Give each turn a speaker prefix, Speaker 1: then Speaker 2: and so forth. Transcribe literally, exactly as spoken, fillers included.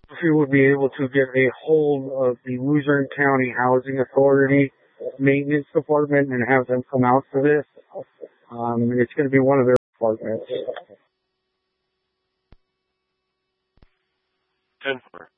Speaker 1: If you would be able to get a hold of the Luzerne County Housing Authority Maintenance Department and have them come out for this. Um, it's going to be one of their departments.
Speaker 2: ten four.